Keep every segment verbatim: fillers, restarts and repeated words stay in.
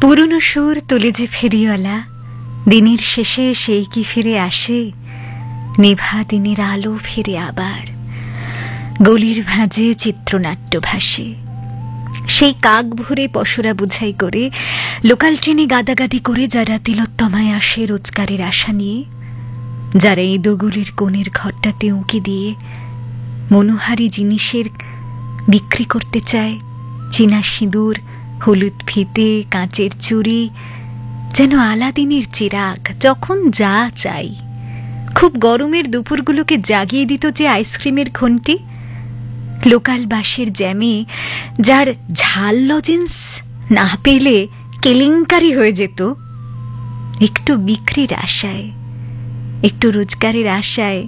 পুরনো সুর তুলে যে ফেরিওয়ালা, দিনের শেষে সেই কি ফিরে আসে? নিভা দিনের আলো ফিরে আবার, গলির ভাঁজে চিত্রনাট্য ভাসে। সেই কাক ভরে পশরা বুঝাই করে, লোকাল ট্রেনে গাদাগাদি করে যারা তিলোত্তমায় আসে রোজগারের আশা নিয়ে, যারা এই দোগুলির কোণের ঘরটাতে উঁকি দিয়ে মনোহারী জিনিসের বিক্রি করতে চায়, চীনা সিঁদুর, হলুদ ফিতে, কাঁচের চুড়ি, যেন আলাদিনের চিরাগ, যখন যা চাই। খুব গরমের দুপুরগুলোকে জাগিয়ে দিত যে আইসক্রিমের ঘন্টি, লোকাল বাসের জ্যামে যার ঝাল লজেন্স না পেলে কেলেঙ্কারি হয়ে যেত, একটু বিক্রির আশায়, একটু রোজগারের আশায়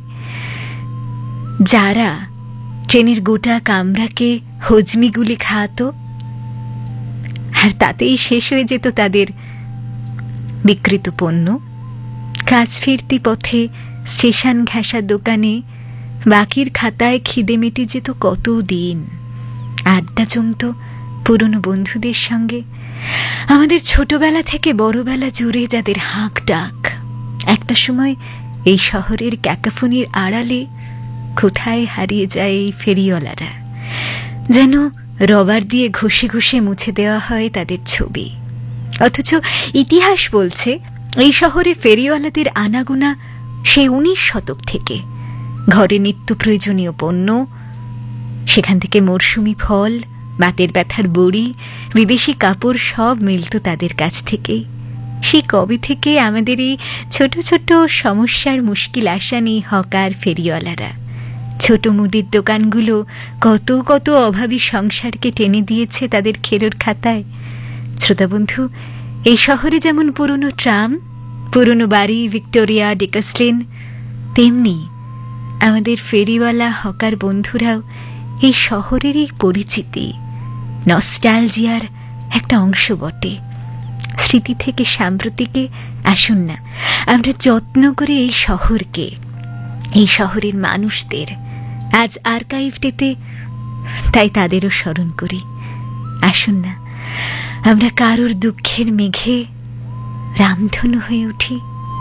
যারা ট্রেনের গোটা কামরাকে হজমিগুলি খাওয়াতো, আর তাতেই শেষ হয়ে যেত তাদের বিকৃত পণ্য। কাজ ফিরতি পথে স্টেশন ঘেঁষা দোকানে বাকির খাতায় খিদে মেটে যেত কত দিন। আড্ডা জমত পুরনো বন্ধুদের সঙ্গে, আমাদের ছোটবেলা থেকে বড়বেলা জুড়ে যাদের হাঁক ডাক। একটা সময় এই শহরের ক্যাকাফোনির আড়ালে কোথায় হারিয়ে যায় এই ফেরিওয়ালারা, যেন রবার দিয়ে ঘষে ঘষে মুছে দেওয়া হয় তাদের ছবি। অথচ ইতিহাস বলছে এই শহরে ফেরিওয়ালাদের আনাগোনা সেই উনিশ শতক থেকে। ঘরে নিত্য প্রয়োজনীয় পণ্য, সেখান থেকে মরশুমি ফল, বাতের ব্যথার বড়ি, বিদেশি কাপড় সব মিলত তাদের কাছ থেকে। সে কবে থেকে আমাদের এই ছোট ছোট সমস্যার মুশকিল আশা নেই হকার ফেরিওয়ালারা। ছোট মুদির দোকানগুলো কত কত অভাবী সংসারকে টেনে দিয়েছে তাদের খেরোর খাতায়। শ্রোতাবন্ধু, এই শহরে যেমন পুরনো ট্রাম, পুরনো বাড়ি, ভিক্টোরিয়া, ডিকাসলিন, তেমনি আমাদের ফেরিওয়ালা হকার বন্ধুরাও এই শহরেরই পরিচিতি, নস্টালজিয়ার একটা অংশ বটে। স্মৃতি থেকে সাম্প্রতিকে আসুন না আমরা যত্ন করে এই শহরকে, এই শহরের মানুষদের আজ আর্কাইভ ডেতে তাই তাদেরও স্মরণ করি। আসুন না আমরা কারোর দুঃখের মেঘে রামধনু হয়ে উঠি।